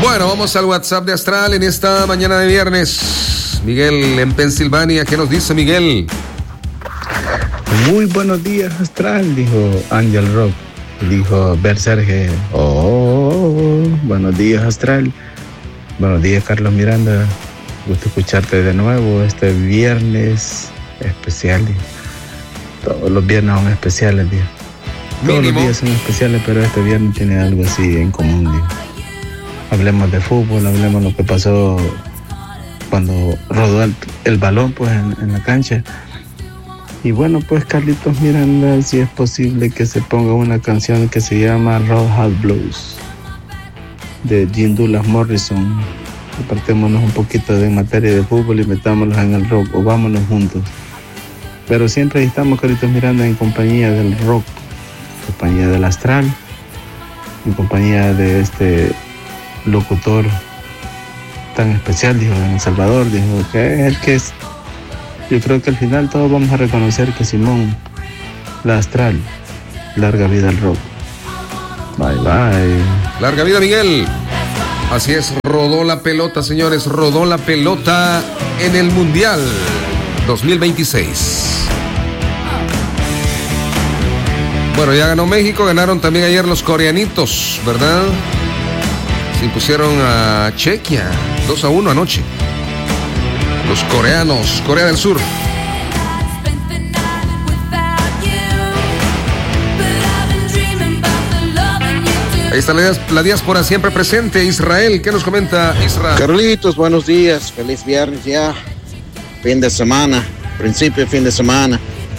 Bueno, vamos al WhatsApp de Astral en esta mañana de viernes. Miguel en Pensilvania, ¿qué nos dice Miguel? Muy buenos días, Astral, dijo Angel Rock. Dijo Berserge. Buenos días, Astral. Buenos días, Carlos Miranda. Gusto escucharte de nuevo este viernes especial. Todos los viernes son especiales, tío. Todos los días son especiales, pero este viernes tiene algo así en común, tío. Hablemos de fútbol, hablemos de lo que pasó cuando rodó el balón pues en la cancha. Y bueno, pues Carlitos Miranda, si es posible que se ponga una canción que se llama Road Hard Blues de Jim Douglas Morrison. Apartémonos un poquito de materia de fútbol y metámonos en el rock, o vámonos juntos. Pero siempre estamos, Carlitos Miranda, en compañía del rock, en compañía del Astral, en compañía de este locutor tan especial, dijo en El Salvador, dijo que es el que es. Yo creo que al final todos vamos a reconocer que Simón, la Astral, larga vida al rock. Bye bye. Larga vida, Miguel. Así es, rodó la pelota, señores, rodó la pelota en el Mundial 2026. Bueno, ya ganó México, ganaron también ayer los coreanitos, ¿verdad? Se impusieron a Chequia 2-1 anoche. Los coreanos, Corea del Sur. Ahí está la diáspora siempre presente. Israel, ¿qué nos comenta Israel? Carlitos, buenos días, feliz viernes ya. Fin de semana, principio de fin de semana.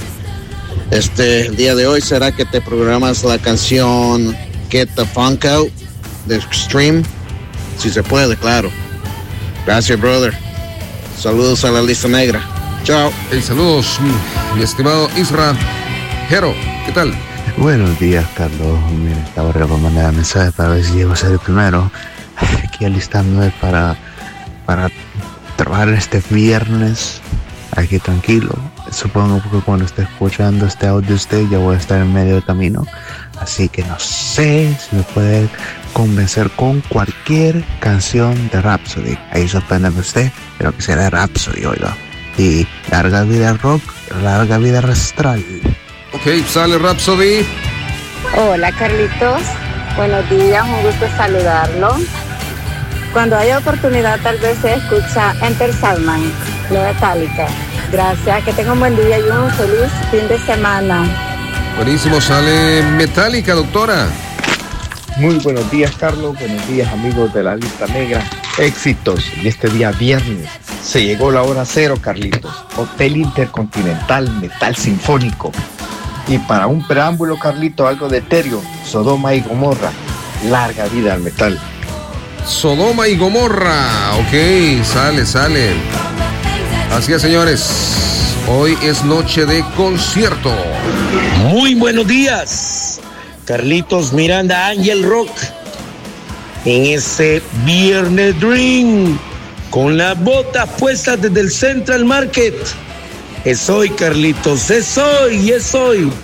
El día de hoy, ¿será que te programas la canción Get the Funk Out de Extreme? Si se puede, claro. Gracias, brother. Saludos a la lista negra. Chao. Hey, saludos, mi estimado Isra. Jero, ¿qué tal? Buenos días, Carlos. Mira, estaba recomendando mensajes para ver si llego a ser el primero. Aquí alistándome para trabajar este viernes. Aquí tranquilo. Supongo que cuando esté escuchando este audio usted ya voy a estar en medio del camino. Así que no sé si me puede convencer con cualquier canción de Rhapsody. Ahí sorpréndeme usted, pero que será Rhapsody, oiga. Y larga vida al rock, larga vida Astral. Ok, sale Rhapsody. Hola, Carlitos. Buenos días, un gusto saludarlo. Cuando haya oportunidad, tal vez se escucha Enter Sandman, de Metallica. Gracias, que tenga un buen día y un feliz fin de semana. Buenísimo, sale Metallica, doctora. Muy buenos días, Carlos. Buenos días, amigos de la lista negra. Éxitos en este día viernes. Se llegó la hora cero, Carlitos. Hotel Intercontinental, metal sinfónico. Y para un preámbulo, Carlito, algo de Ethereum, Sodoma y Gomorra. Larga vida al metal. Sodoma y Gomorra. Ok, sale. Así es, señores. Hoy es noche de concierto. Muy buenos días, Carlitos Miranda, Angel Rock. En ese Viernes Dream, con las botas puestas desde el Central Market. Es hoy, Carlitos, es hoy.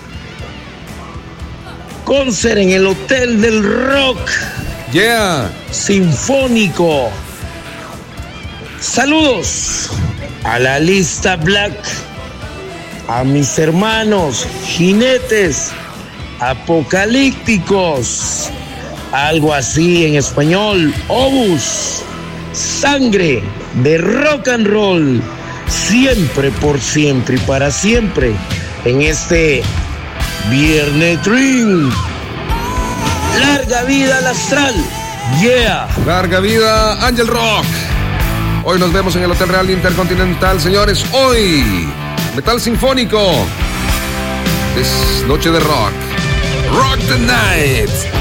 Concert en el Hotel del Rock. Yeah. Sinfónico. Saludos a la lista Black, a mis hermanos jinetes apocalípticos, algo así en español, Obus, sangre de rock and roll, siempre, por siempre y para siempre, en este Viernes Dream. Larga vida al Astral, yeah. Larga vida Angel Rock. Hoy nos vemos en el Hotel Real Intercontinental, señores. Hoy, metal sinfónico. Es noche de rock. Rock the night.